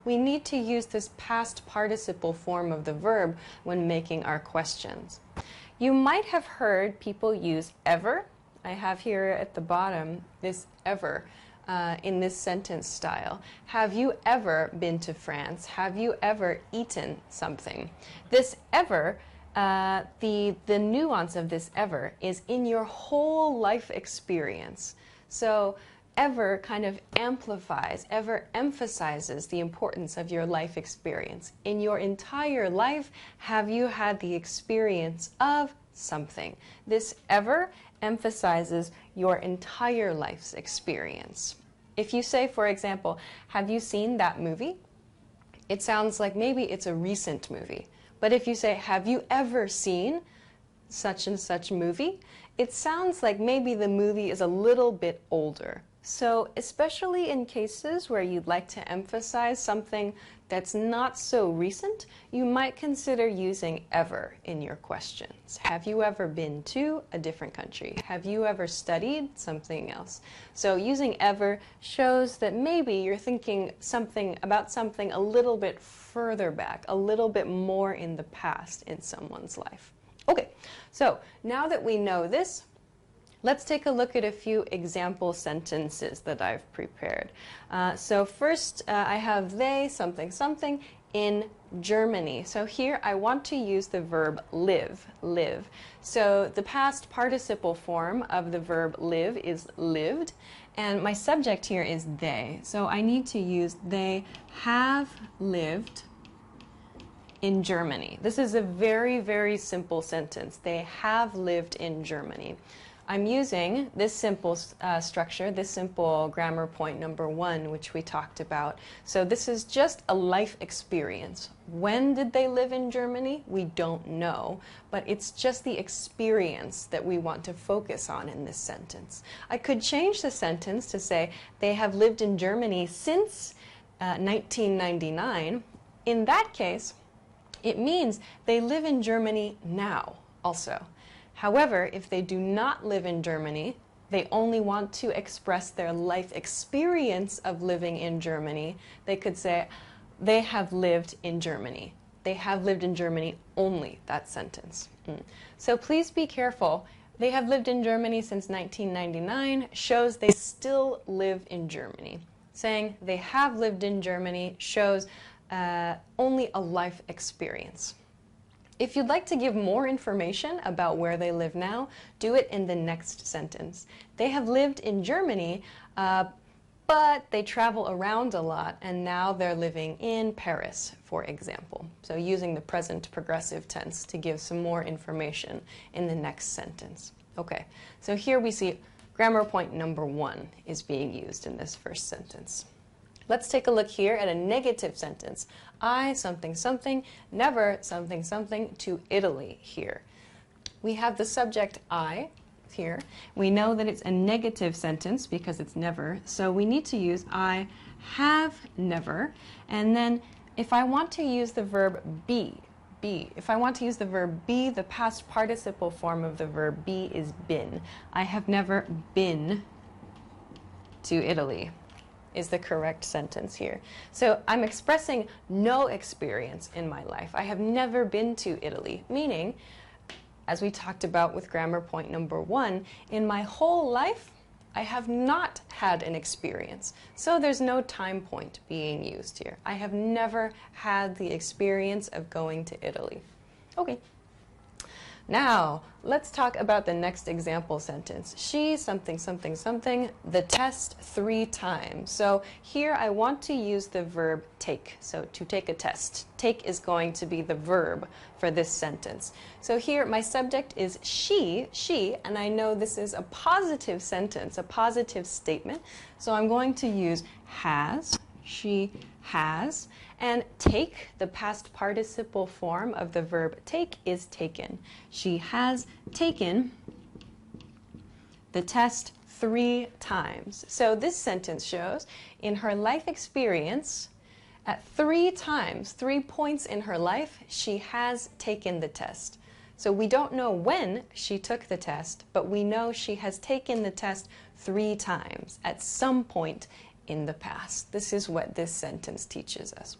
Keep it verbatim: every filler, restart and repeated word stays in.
We need to use this past participle form of the verb when making our questions. You might have heard people use ever. I have here at the bottom this ever uh, in this sentence style. Have you ever been to France? Have you ever eaten something? This ever, uh, the, the nuance of this ever is in your whole life experience. So ever kind of amplifies, ever emphasizes the importance of your life experience. In your entire life, have you had the experience of something? This ever emphasizes your entire life's experience. If you say, for example, have you seen that movie? It sounds like maybe it's a recent movie. But if you say, have you ever seen such and such movie? It sounds like maybe the movie is a little bit older. So especially in cases where you'd like to emphasize something that's not so recent, you might consider using ever in your questions. Have you ever been to a different country? Have you ever studied something else? So using ever shows that maybe you're thinking something about something a little bit further back, a little bit more in the past in someone's life. Okay, so now that we know this, let's take a look at a few example sentences that I've prepared. Uh, so first, uh, I have they, something, something, in Germany. So here I want to use the verb live, live. So the past participle form of the verb live is lived, and my subject here is they. So I need to use they have lived in Germany. This is a very, very simple sentence. They have lived in Germany. I'm using this simple uh, structure, this simple grammar point number one, which we talked about. So this is just a life experience. When did they live in Germany? We don't know, but it's just the experience that we want to focus on in this sentence. I could change the sentence to say, they have lived in Germany since uh, nineteen ninety-nine. In that case, it means they live in Germany now also. However, if they do not live in Germany, they only want to express their life experience of living in Germany, they could say, they have lived in Germany. They have lived in Germany only, that sentence. Mm. So please be careful. They have lived in Germany since nineteen ninety-nine shows they still live in Germany. Saying they have lived in Germany shows uh, only a life experience. If you'd like to give more information about where they live now, do it in the next sentence. They have lived in Germany, uh, but they travel around a lot, and now they're living in Paris, for example. So using the present progressive tense to give some more information in the next sentence. Okay, so here we see grammar point number one is being used in this first sentence. Let's take a look here at a negative sentence. I, something, something, never, something, something, to Italy here. We have the subject I here. We know that it's a negative sentence because it's never, so we need to use I have never. And then if I want to use the verb be, be, if I want to use the verb be, the past participle form of the verb be is been. I have never been to Italy is the correct sentence here. So I'm expressing no experience in my life. I have never been to Italy, meaning, as we talked about with grammar point number one, in my whole life, I have not had an experience. So there's no time point being used here. I have never had the experience of going to Italy. Okay. Now, let's talk about the next example sentence. She, something, something, something, the test three times. So here I want to use the verb take. So to take a test. Take is going to be the verb for this sentence. So here my subject is she, she, and I know this is a positive sentence, a positive statement. So I'm going to use has, she has, and take, the past participle form of the verb take, is taken. She has taken the test three times. So this sentence shows in her life experience, at three times, three points in her life, she has taken the test. So we don't know when she took the test, but we know she has taken the test three times at some point in the past. This is what this sentence teaches us.